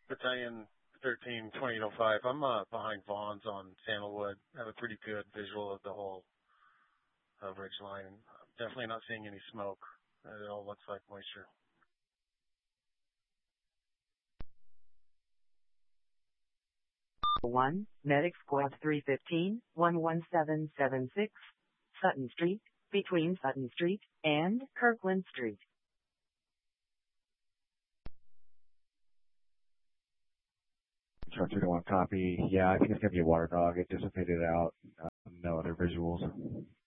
Battalion 13, 2805. I'm behind Vaughn's on Sandalwood. I have a pretty good visual of the whole ridge line. And I'm definitely not seeing any smoke. It all looks like moisture. One, Medic Squad 315, 11776, Sutton Street, between Sutton Street and Kirkland Street. Truck 2 to 1 copy. Yeah, I think it's going to be a water dog. It dissipated out. No other visuals.